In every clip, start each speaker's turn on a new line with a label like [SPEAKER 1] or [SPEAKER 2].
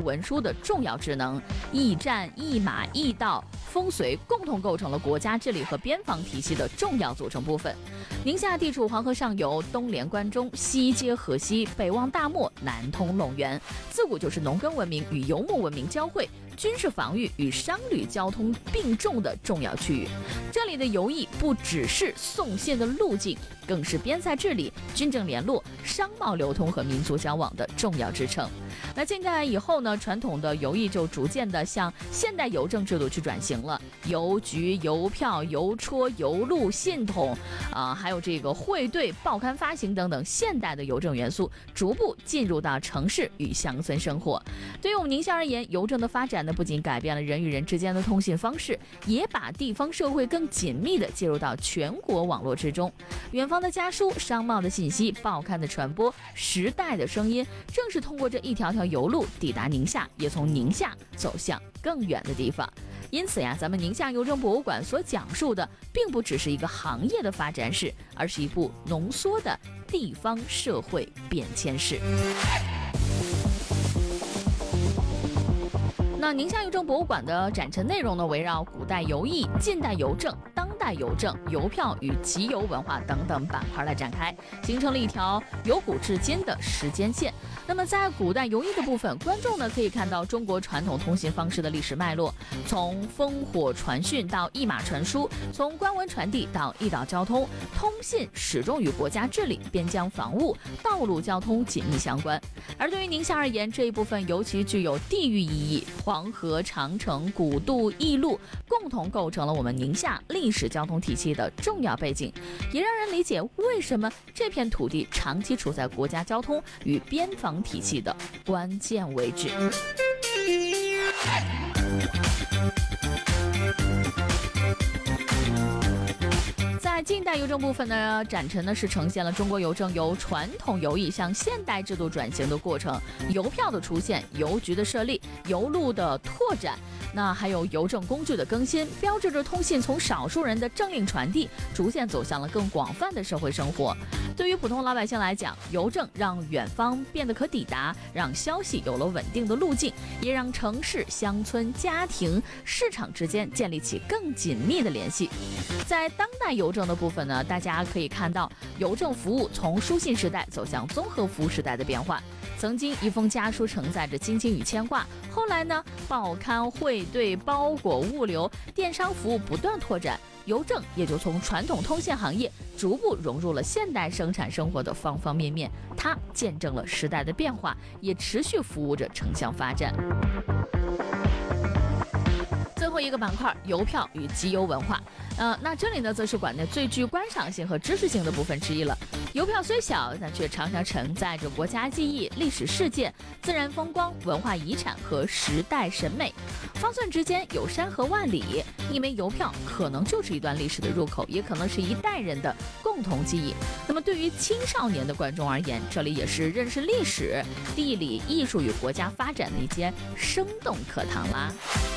[SPEAKER 1] 务文书的重要职能，驿站、驿马、驿道、风绥共同构成了国家治理和边防体系的重要组成部分。宁夏地处黄河上游，东连关中，西接河西，北望大漠，南通陇源，自古就是农耕文明与游牧文明交汇、军事防御与商旅交通并重的重要区域。这里的游驿不只是送信的路径，更是边塞治理、军政联络、商贸流通和民族交往的重要支撑。那近代以后呢，传统的游驿就逐渐的向现代邮政制度去转型了，邮局、邮票、邮戳、邮录、信筒还有这个汇兑、报刊发行等等现代的邮政元素逐步进入到城市与乡村生活。对于我们宁夏而言，邮政的发展呢，不仅改变了人与人之间的通信方式，也把地方社会更紧密地介入到全国网络之中。远方的家书、商贸的信息、报刊的传播、时代的声音，正是通过这一条条邮路抵达宁夏，也从宁夏走向更远的地方。因此呀，咱们宁夏邮政博物馆所讲述的并不只是一个行业的发展史，而是一部浓缩的地方社会变迁史。那宁夏邮政博物馆的展陈内容呢，围绕古代邮驿、近代邮政、当代邮政、邮票与集邮文化等等板块来展开，形成了一条由古至今的时间线。那么在古代邮驿的部分，观众呢可以看到中国传统通信方式的历史脉络，从烽火传讯到驿马传书，从官文传递到驿道交通，通信始终与国家治理、边疆防务、道路交通紧密相关。而对于宁夏而言，这一部分尤其具有地域意义，黄河、长城、古渡、驿路共同构成了我们宁夏历史交通体系的重要背景，也让人理解为什么这片土地长期处在国家交通与边防体系的关键位置。在近代邮政部分呢，展陈呢是呈现了中国邮政由传统邮驿向现代制度转型的过程，邮票的出现、邮局的设立、邮路的拓展，那还有邮政工具的更新，标志着通信从少数人的政令传递，逐渐走向了更广泛的社会生活。对于普通老百姓来讲，邮政让远方变得可抵达，让消息有了稳定的路径，也让城市、乡村、家庭、市场之间建立起更紧密的联系。在当代邮政的部分呢，大家可以看到邮政服务从书信时代走向综合服务时代的变化。曾经一封家书承载着亲情与牵挂，后来呢，报刊、汇兑、包裹、物流、电商服务不断拓展，邮政也就从传统通信行业逐步融入了现代生产生活的方方面面，它见证了时代的变化，也持续服务着城乡发展。最后一个板块，邮票与集邮文化。那这里呢，则是馆内最具观赏性和知识性的部分之一了。邮票虽小，但却常常承载着国家记忆、历史事件、自然风光、文化遗产和时代审美。方寸之间有山河万里，一枚邮票可能就是一段历史的入口，也可能是一代人的共同记忆。那么对于青少年的观众而言，这里也是认识历史、地理、艺术与国家发展的一间生动课堂啦。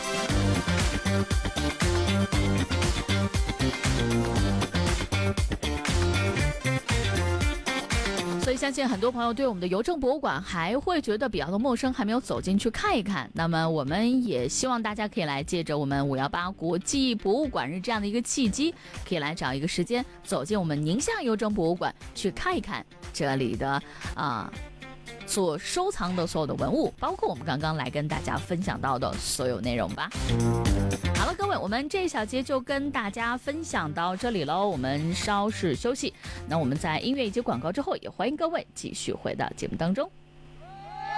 [SPEAKER 1] 所以相信很多朋友对我们的邮政博物馆还会觉得比较的陌生，还没有走进去看一看。那么我们也希望大家可以来借着我们518国际博物馆日这样的一个契机，可以来找一个时间走进我们宁夏邮政博物馆去看一看这里的所收藏的所有的文物，包括我们刚刚来跟大家分享到的所有内容吧。好了，各位，我们这一小节就跟大家分享到这里喽，我们稍事休息。那我们在音乐以及广告之后，也欢迎各位继续回到节目当中。